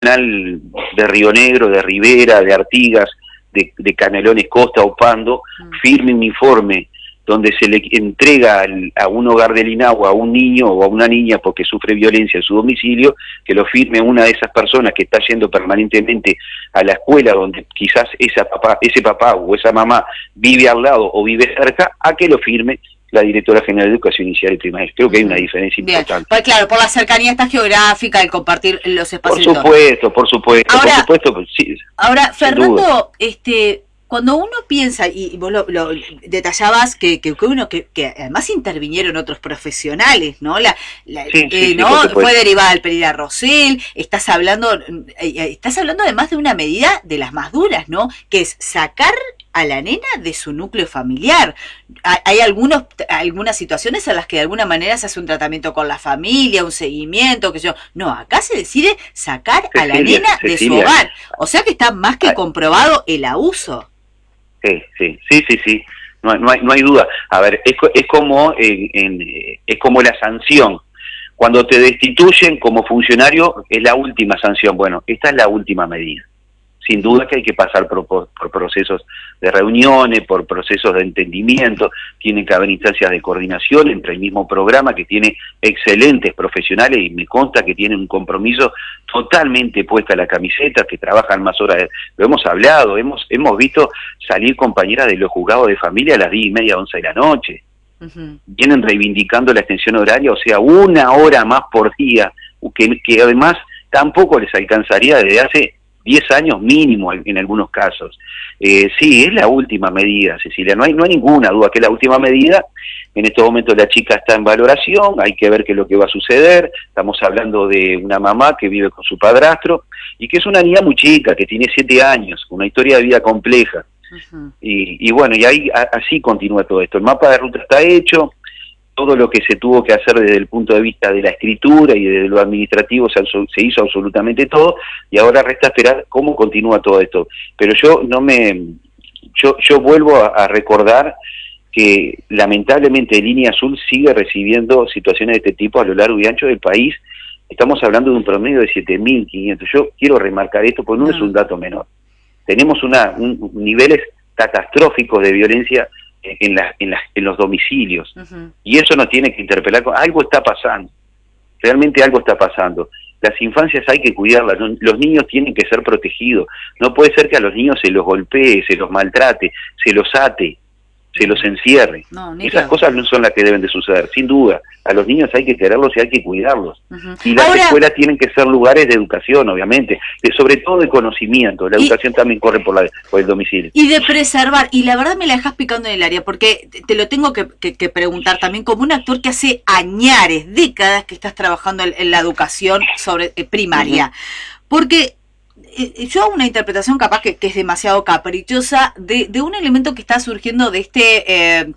de Río Negro, de Rivera, de Artigas, de Canelones, Costa o Pando, firme un informe donde se le entrega a un hogar del INAHU a un niño o a una niña porque sufre violencia en su domicilio, que lo firme una de esas personas que está yendo permanentemente a la escuela donde quizás ese papá o esa mamá vive al lado o vive cerca, a que lo firme la Directora General de Educación Inicial y Primaria. Creo que hay una diferencia importante. Pues claro, por la cercanía esta geográfica, el compartir los espacios. Por supuesto. Sí, ahora Fernando, cuando uno piensa, y vos lo detallabas, que además intervinieron otros profesionales, ¿no? ¿no? Fue derivada del Pereira Rosell, estás hablando además de una medida de las más duras, ¿no? Que es sacar a la nena de su núcleo familiar. Hay algunas situaciones en las que de alguna manera se hace un tratamiento con la familia, un seguimiento, no, acá se decide sacar a la nena de su hogar. O sea que está más que comprobado el abuso. Sí. No hay duda. A ver, es como la sanción. Cuando te destituyen como funcionario es la última sanción. Bueno, esta es la última medida. Sin duda que hay que pasar por procesos de reuniones, por procesos de entendimiento, tienen que haber instancias de coordinación entre el mismo programa que tiene excelentes profesionales y me consta que tienen un compromiso totalmente puesta la camiseta, que trabajan más horas. Lo hemos hablado, hemos visto salir compañeras de los juzgados de familia a las 10:30, 11 de la noche. Vienen reivindicando la extensión horaria, o sea, 1 hora más por día, que además tampoco les alcanzaría desde hace 10 años mínimo en algunos casos. Sí, es la última medida, Cecilia, no hay ninguna duda que es la última medida. En estos momentos la chica está en valoración, hay que ver qué es lo que va a suceder. Estamos hablando de una mamá que vive con su padrastro y que es una niña muy chica, que tiene 7 años, una historia de vida compleja. Y bueno, y ahí así continúa todo esto. El mapa de ruta está hecho, todo lo que se tuvo que hacer desde el punto de vista de la escritura y de lo administrativo se hizo absolutamente todo, y ahora resta esperar cómo continúa todo esto. Pero yo vuelvo a recordar que lamentablemente Línea Azul sigue recibiendo situaciones de este tipo a lo largo y ancho del país. Estamos hablando de un promedio de 7.500. Yo quiero remarcar esto porque no es un dato menor. Tenemos niveles catastróficos de violencia en los domicilios, y eso nos tiene que interpelar. Algo está pasando, realmente algo está pasando. Las infancias hay que cuidarlas, los niños tienen que ser protegidos, no puede ser que a los niños se los golpee, se los maltrate, se los ate, se los encierre. Esas cosas no son las que deben de suceder, sin duda. A los niños hay que quererlos y hay que cuidarlos. Y las escuelas tienen que ser lugares de educación, obviamente, sobre todo de conocimiento. La educación también corre por el domicilio. Y de preservar, y la verdad me la dejas picando en el área, porque te lo tengo que preguntar también, como un actor que hace añares, décadas que estás trabajando en la educación primaria. Porque yo hago una interpretación capaz que es demasiado caprichosa de un elemento que está surgiendo de este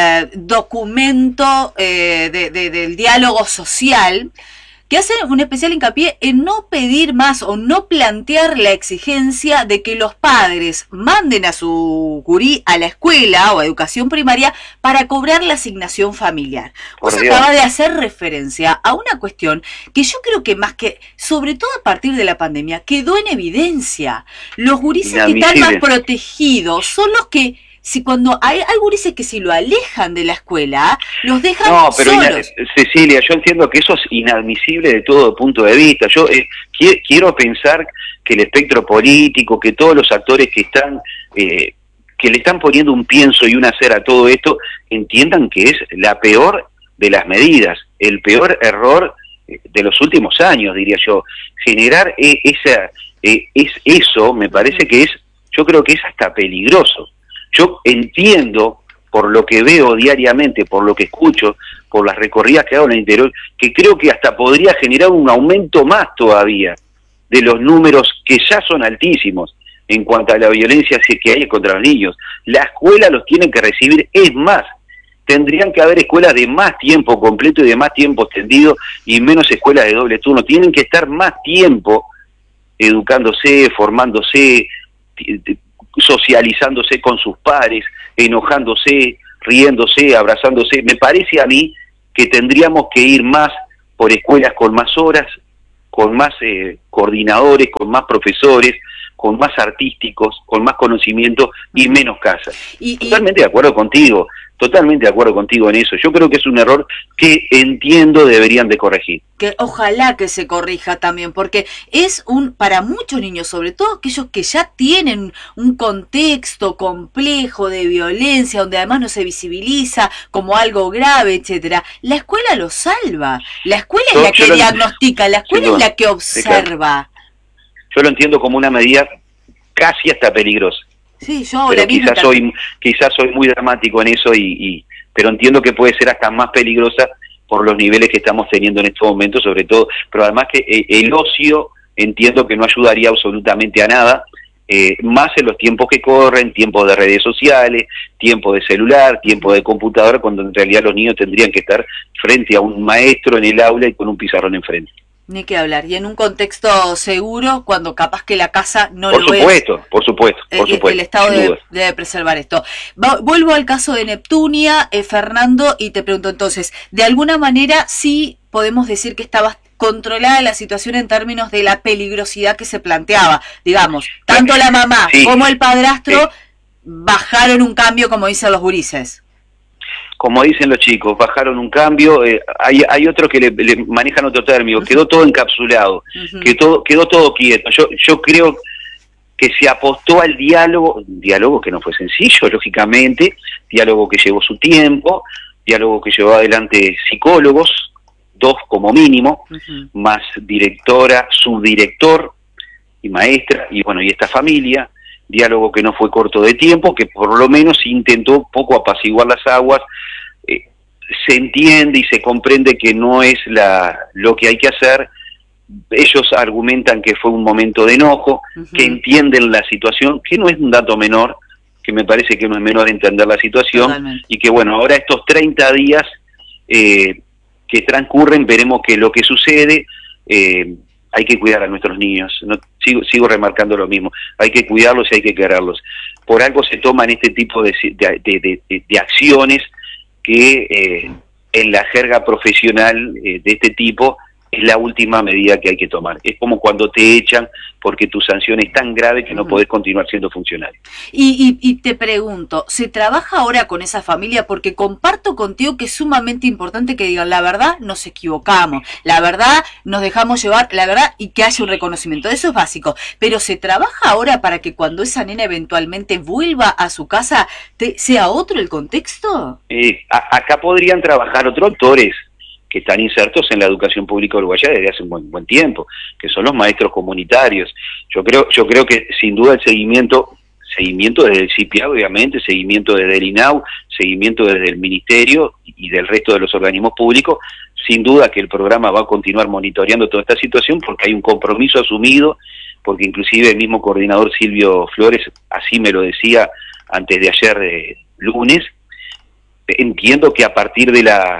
documento del diálogo social, que hace un especial hincapié en no pedir más o no plantear la exigencia de que los padres manden a su gurí a la escuela o a educación primaria para cobrar la asignación familiar. Vos acabas de hacer referencia a una cuestión que yo creo que más que, sobre todo a partir de la pandemia, quedó en evidencia. Los gurises que están más protegidos son los que, cuando hay gurises que si lo alejan de la escuela, los dejan solos. Cecilia, yo entiendo que eso es inadmisible de todo punto de vista. Yo quiero pensar que el espectro político, que todos los actores que están que le están poniendo un pienso y un hacer a todo esto, entiendan que es la peor de las medidas, el peor error de los últimos años, diría yo. Generar eso, me parece que yo creo que es hasta peligroso. Yo entiendo, por lo que veo diariamente, por lo que escucho, por las recorridas que hago en el interior, que creo que hasta podría generar un aumento más todavía de los números que ya son altísimos en cuanto a la violencia que hay contra los niños. La escuela los tiene que recibir, es más, tendrían que haber escuelas de más tiempo completo y de más tiempo extendido y menos escuelas de doble turno. Tienen que estar más tiempo educándose, formándose, socializándose con sus pares, enojándose, riéndose, abrazándose. Me parece a mí que tendríamos que ir más por escuelas con más horas, con más coordinadores, con más profesores, con más artísticos, con más conocimiento y menos casas. Totalmente de acuerdo contigo, totalmente de acuerdo contigo en eso. Yo creo que es un error que entiendo deberían de corregir. Que ojalá que se corrija también, porque es para muchos niños, sobre todo aquellos que ya tienen un contexto complejo de violencia, donde además no se visibiliza como algo grave, etcétera, la escuela lo salva, la escuela es la que diagnostica, la escuela es la que observa. Yo lo entiendo como una medida casi hasta peligrosa. Sí, yo pero quizás soy muy dramático en eso, pero entiendo que puede ser hasta más peligrosa por los niveles que estamos teniendo en estos momentos, sobre todo, pero además que el ocio entiendo que no ayudaría absolutamente a nada, más en los tiempos que corren, tiempos de redes sociales, tiempo de celular, tiempo de computadora, cuando en realidad los niños tendrían que estar frente a un maestro en el aula y con un pizarrón enfrente. Ni que hablar, y en un contexto seguro, cuando capaz que la casa no lo es. Por supuesto. El Estado debe preservar esto. Vuelvo al caso de Neptunia, Fernando, y te pregunto entonces, de alguna manera sí podemos decir que estaba controlada la situación en términos de la peligrosidad que se planteaba. Digamos, tanto la mamá como el padrastro bajaron un cambio, como dicen los gurises. Como dicen los chicos, bajaron un cambio, hay otros que le manejan otro término, quedó todo encapsulado, quedó todo quieto. Yo creo que se apostó al diálogo, un diálogo que no fue sencillo, lógicamente, diálogo que llevó su tiempo, diálogo que llevó adelante psicólogos, 2 como mínimo, más directora, subdirector y maestra, y bueno, y esta familia, diálogo que no fue corto de tiempo, que por lo menos intentó poco apaciguar las aguas. Se entiende y se comprende que no es lo que hay que hacer. Ellos argumentan que fue un momento de enojo, que entienden la situación, que no es un dato menor, que me parece que no es menor entender la situación. Totalmente. Y que bueno, ahora estos 30 días que transcurren, veremos que lo que sucede. Hay que cuidar a nuestros niños, sigo remarcando lo mismo, hay que cuidarlos y hay que quererlos. Por algo se toman este tipo de acciones que en la jerga profesional de este tipo es la última medida que hay que tomar. Es como cuando te echan porque tu sanción es tan grave que no podés continuar siendo funcionario. Y te pregunto, ¿se trabaja ahora con esa familia? Porque comparto contigo que es sumamente importante que digan la verdad, nos equivocamos, la verdad, nos dejamos llevar, la verdad, y que haya un reconocimiento. Eso es básico. Pero ¿se trabaja ahora para que cuando esa nena eventualmente vuelva a su casa, sea otro el contexto? Acá podrían trabajar otros actores que están insertos en la educación pública uruguaya desde hace un buen tiempo, que son los maestros comunitarios. Yo creo que sin duda el seguimiento desde el CIPIA, obviamente, seguimiento desde el INAU, seguimiento desde el Ministerio y del resto de los organismos públicos, sin duda que el programa va a continuar monitoreando toda esta situación porque hay un compromiso asumido, porque inclusive el mismo coordinador Silvio Flores así me lo decía antes de ayer, lunes. Entiendo que a partir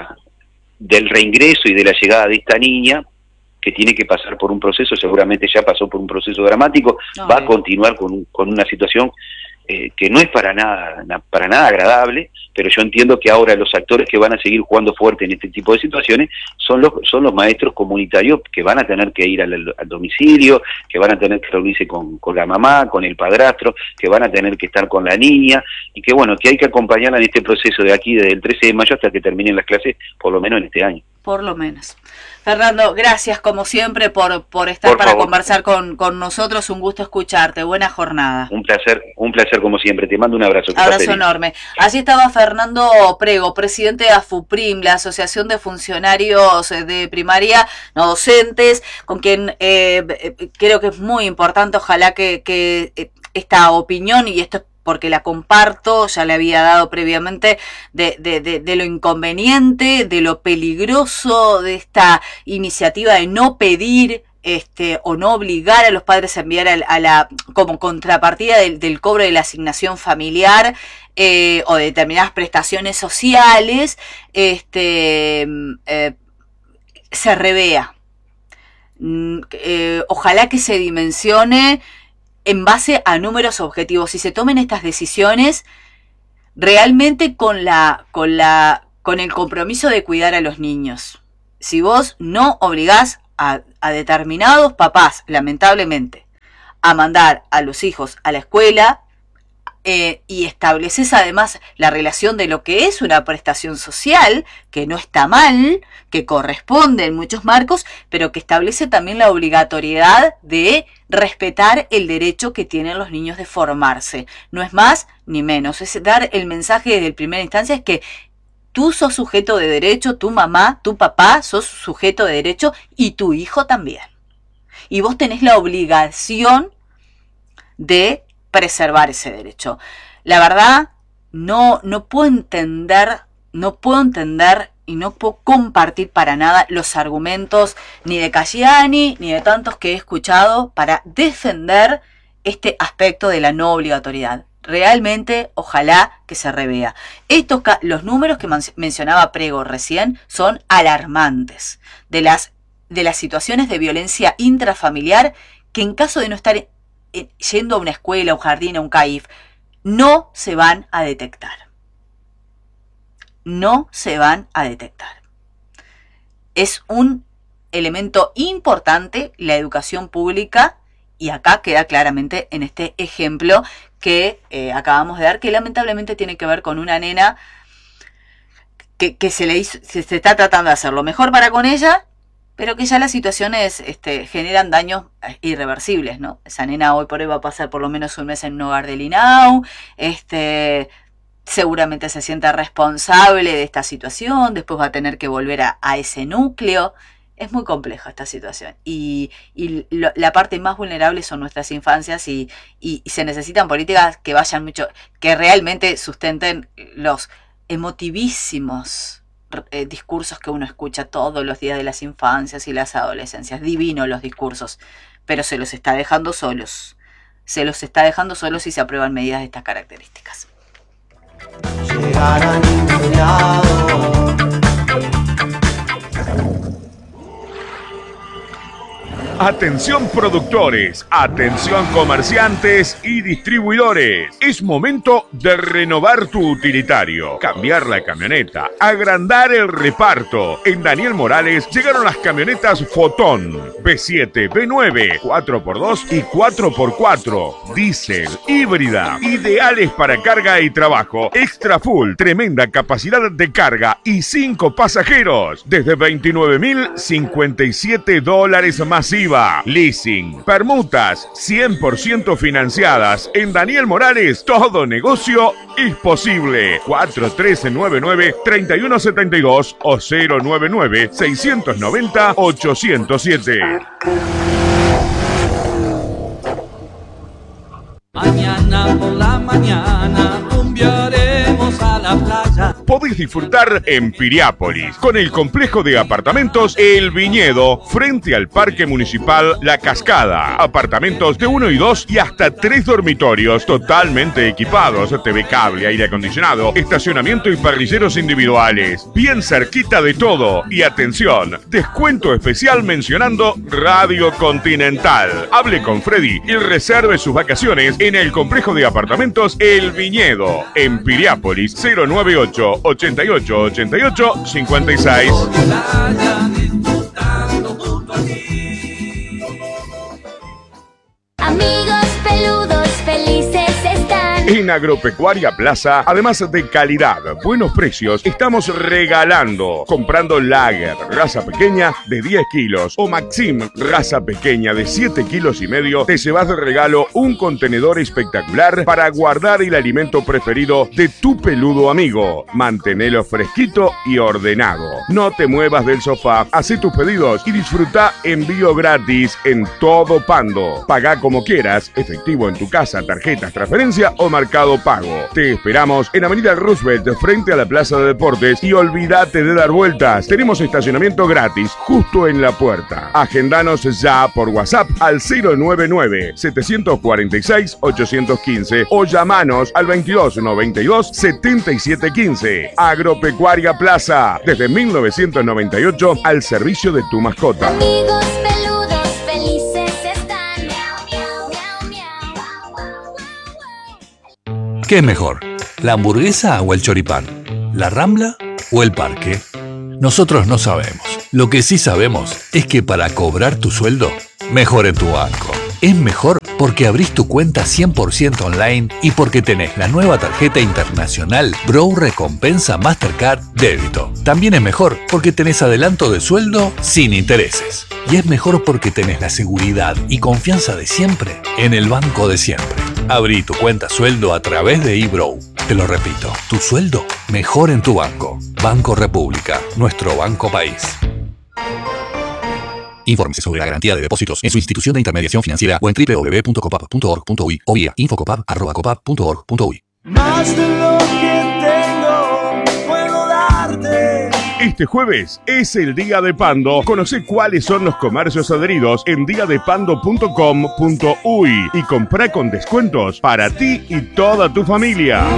del reingreso y de la llegada de esta niña, que tiene que pasar por un proceso, seguramente ya pasó por un proceso dramático, va a continuar con una situación que no es para nada agradable, pero yo entiendo que ahora los actores que van a seguir jugando fuerte en este tipo de situaciones son los maestros comunitarios que van a tener que ir al domicilio, que van a tener que reunirse con la mamá, con el padrastro, que van a tener que estar con la niña, y que bueno, que hay que acompañarla en este proceso de aquí desde el 13 de mayo hasta que terminen las clases, por lo menos en este año. Por lo menos. Fernando, gracias como siempre por estar para conversar con nosotros. Un gusto escucharte. Buena jornada. Un placer como siempre. Te mando un abrazo. Abrazo enorme. Allí estaba Fernando Prego, presidente de AFUPRIM, la Asociación de Funcionarios de Primaria No Docentes, con quien creo que es muy importante, ojalá que esta opinión, y esto es porque la comparto, ya le había dado previamente, de lo inconveniente, de lo peligroso de esta iniciativa de no pedir o no obligar a los padres a enviar como contrapartida del cobro de la asignación familiar o de determinadas prestaciones sociales, se revea. Ojalá que se dimensione en base a números objetivos y se tomen estas decisiones realmente con el compromiso de cuidar a los niños. Si vos no obligás a determinados papás, lamentablemente, a mandar a los hijos a la escuela, y estableces además la relación de lo que es una prestación social, que no está mal, que corresponde en muchos marcos, pero que establece también la obligatoriedad de respetar el derecho que tienen los niños de formarse. No es más ni menos, es dar el mensaje desde primera instancia, es que tú sos sujeto de derecho, tu mamá, tu papá sos sujeto de derecho y tu hijo también. Y vos tenés la obligación de preservar ese derecho. La verdad, no puedo entender y no puedo compartir para nada los argumentos ni de Casciani ni de tantos que he escuchado para defender este aspecto de la no obligatoriedad. Realmente, ojalá que se revea. Los números que mencionaba Prego recién son alarmantes de las situaciones de violencia intrafamiliar que, en caso de no estar yendo a una escuela, a un jardín, a un CAIF, no se van a detectar. No se van a detectar. Es un elemento importante la educación pública, y acá queda claramente en este ejemplo que acabamos de dar, que lamentablemente tiene que ver con una nena que se está tratando de hacer lo mejor para con ella, pero que ya las situaciones generan daños irreversibles, ¿no? Esa nena hoy por hoy va a pasar por lo menos un mes en un hogar del INAU, seguramente se sienta responsable de esta situación, después va a tener que volver a ese núcleo. Es muy compleja esta situación y la parte más vulnerable son nuestras infancias y se necesitan políticas que vayan mucho, que realmente sustenten los emotivísimos discursos que uno escucha todos los días de las infancias y las adolescencias. Divinos los discursos, pero se los está dejando solos. Se los está dejando solos si se aprueban medidas de estas características. Llegar a ningún lado. Atención productores, atención comerciantes y distribuidores. Es momento de renovar tu utilitario, cambiar la camioneta, agrandar el reparto. En Daniel Morales llegaron las camionetas Fotón, B7, B9, 4x2 y 4x4, diésel, híbrida, ideales para carga y trabajo, extra full, tremenda capacidad de carga y 5 pasajeros, desde $29,057 masiva. Leasing, permutas 100% financiadas. En Daniel Morales, todo negocio es posible. 4399-3172 o 099-690-807. Mañana por la mañana rumbearemos a la playa. Podés disfrutar en Piriápolis con el complejo de apartamentos El Viñedo frente al Parque Municipal La Cascada. Apartamentos de 1 y 2 y hasta 3 dormitorios totalmente equipados, TV cable, aire acondicionado, estacionamiento y parrilleros individuales. Bien cerquita de todo. Y atención, descuento especial mencionando Radio Continental. Hable con Freddy y reserve sus vacaciones en el complejo de apartamentos El Viñedo en Piriápolis. 098-88-88-56. Amigos peludos felices están. En Agropecuaria Plaza, además de calidad, buenos precios, estamos regalando. Comprando Lager, raza pequeña de 10 kilos o Maxim, raza pequeña de 7 kilos y medio, te llevas de regalo un contenedor espectacular para guardar el alimento preferido de tu peludo amigo. Mantenelo fresquito y ordenado. No te muevas del sofá, hacé tus pedidos y disfruta envío gratis en todo Pando. Pagá como quieras, efectivo en tu casa, tarjetas, transferencia o Mercado Pago. Te esperamos en Avenida Roosevelt frente a la Plaza de Deportes y olvídate de dar vueltas. Tenemos estacionamiento gratis justo en la puerta. Agendanos ya por WhatsApp al 099-746-815 o llamanos al 2292-7715. Agropecuaria Plaza, desde 1998 al servicio de tu mascota. Amigos peludos felices están. ¿Qué es mejor? ¿La hamburguesa o el choripán? ¿La Rambla o el parque? Nosotros no sabemos. Lo que sí sabemos es que para cobrar tu sueldo, mejor en tu banco. Es mejor porque abrís tu cuenta 100% online y porque tenés la nueva tarjeta internacional Bro Recompensa Mastercard Débito. También es mejor porque tenés adelanto de sueldo sin intereses. Y es mejor porque tenés la seguridad y confianza de siempre en el banco de siempre. Abrí tu cuenta sueldo a través de eBro. Te lo repito, tu sueldo mejor en tu banco. Banco República, nuestro banco país. Infórmese sobre la garantía de depósitos en su institución de intermediación financiera o en www.copap.org.uy o vía infocopap@copap.org.uy. Más de lo que tengo, puedo darte. Este jueves es el Día de Pando. Conoce cuáles son los comercios adheridos en diadepando.com.uy y comprá con descuentos para ti y toda tu familia.